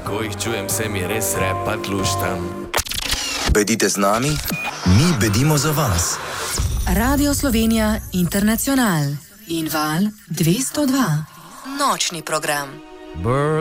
ko jih čujem, se mi res repa tluštam. Bedite z nami, mi bedimo za vas. Radio Slovenija Internacional in Val 202. Nočni program.